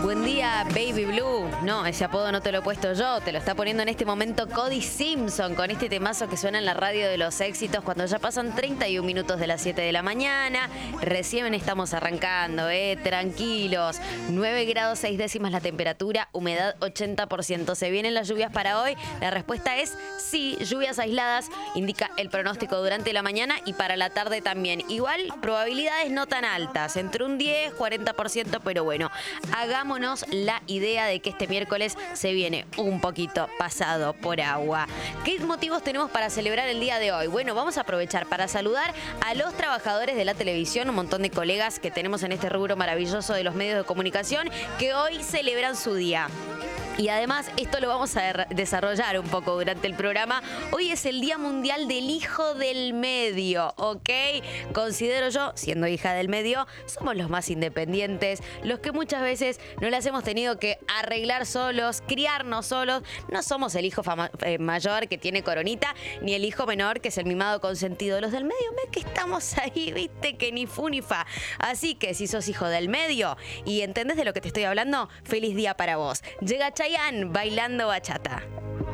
Buen día, Baby Blue. No, ese apodo no te lo he puesto yo, te lo está poniendo en este momento Cody Simpson con este temazo que suena en la radio de los éxitos cuando ya pasan 31 minutos de las 7 de la mañana. Recién estamos arrancando, tranquilos. 9 grados 6 décimas la temperatura, humedad 80%. ¿Se vienen las lluvias para hoy? La respuesta es sí, lluvias aisladas, indica el pronóstico durante la mañana y para la tarde también. Igual, probabilidades no tan altas, entre un 10, 40%, pero bueno, hagámonos la idea de que este miércoles se viene un poquito pasado por agua. ¿Qué motivos tenemos para celebrar el día de hoy? Bueno, vamos a aprovechar para saludar a los trabajadores de la televisión, un montón de colegas que tenemos en este rubro maravilloso de los medios de comunicación que hoy celebran su día. Y además, esto lo vamos a desarrollar un poco durante el programa. Hoy es el Día Mundial del Hijo del Medio, ¿ok? Considero yo, siendo hija del medio, somos los más independientes, los que muchas veces no las hemos tenido que arreglar solos, criarnos solos. No somos el hijo mayor que tiene coronita, ni el hijo menor que es el mimado consentido. Los del medio, que estamos ahí, viste, que ni fu ni fa. Así que si sos hijo del medio y entendés de lo que te estoy hablando, feliz día para vos. Llega Chayanne bailando bachata.